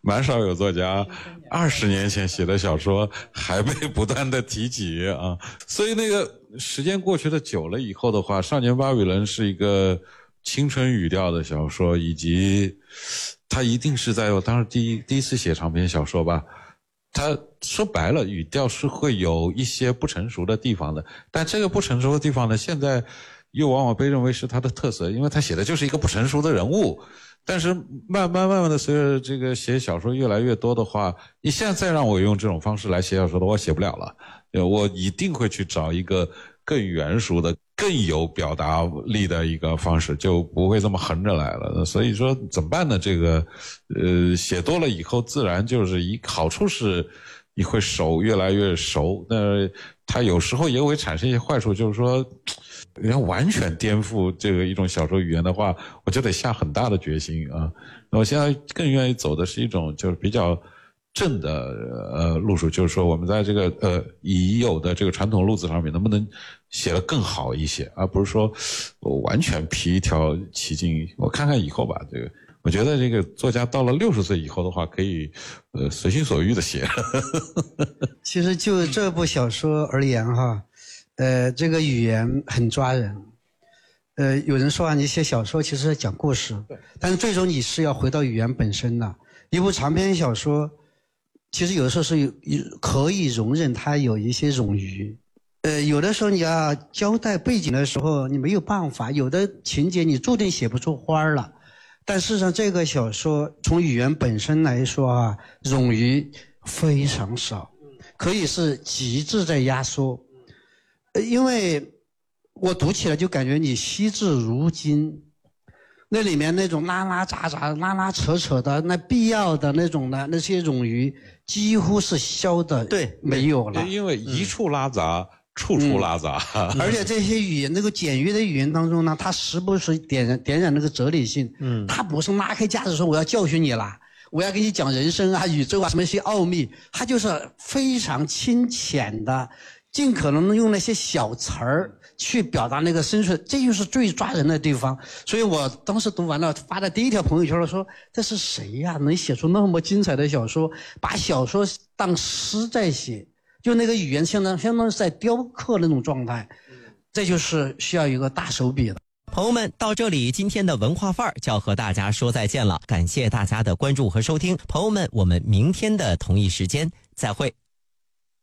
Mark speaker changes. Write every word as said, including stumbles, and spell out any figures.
Speaker 1: 蛮少有作家二十年前写的小说还被不断的提起啊。所以那个时间过去的久了以后的话，《少年巴比伦》是一个青春语调的小说，以及它一定是在我当时第一第一次写长篇小说吧。它说白了，语调是会有一些不成熟的地方的，但这个不成熟的地方呢，现在又往往被认为是它的特色，因为它写的就是一个不成熟的人物。但是慢慢慢慢的，随着这个写小说越来越多的话，你现在再让我用这种方式来写小说的话，我写不了了。我一定会去找一个更圆熟的、更有表达力的一个方式，就不会这么横着来了。所以说怎么办呢？这个呃，写多了以后，自然就是一好处是你会手越来越熟，那它有时候也会产生一些坏处，就是说你要完全颠覆这个一种小说语言的话，我就得下很大的决心啊。那我现在更愿意走的是一种就是比较正的呃路数，就是说我们在这个呃已有的这个传统路子上面能不能写得更好一些，而不是说我完全劈一条奇径。我看看以后吧，这个我觉得这个作家到了六十岁以后的话，可以呃随心所欲的写。
Speaker 2: 其实就这部小说而言哈，呃，这个语言很抓人。呃，有人说啊，你写小说其实是讲故事，但是最终你是要回到语言本身的。一部长篇小说，其实有的时候是有可以容忍它有一些冗余。呃，有的时候你要交代背景的时候，你没有办法，有的情节你注定写不出花了。但事实上，这个小说从语言本身来说啊，冗余非常少，可以是极致在压缩。呃，因为我读起来就感觉你惜字如金，那里面那种拉拉杂杂、拉拉扯扯的那必要的那种的那些冗余，几乎是消的
Speaker 3: 对
Speaker 2: 没有了。
Speaker 1: 因为一处拉杂。嗯处处拉杂、
Speaker 2: 嗯，而且这些语言，那个简约的语言当中呢，它时不时点燃点燃那个哲理性。嗯，它不是拉开架子说我要教训你啦，我要给你讲人生啊、宇宙啊什么一些奥秘，它就是非常清浅的，尽可能用那些小词儿去表达那个深邃，这就是最抓人的地方。所以我当时读完了，发的第一条朋友圈了，说这是谁呀、啊？能写出那么精彩的小说，把小说当诗在写。就那个语言相当相当是在雕刻那种状态，这就是需要一个大手笔的。
Speaker 3: 朋友们，到这里今天的文化范儿就要和大家说再见了，感谢大家的关注和收听。朋友们，我们明天的同一时间再会。